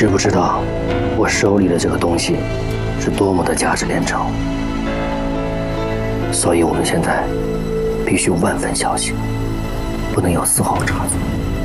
知不知道我手里的这个东西是多么的价值连城？所以我们现在必须万分小心，不能有丝毫差错。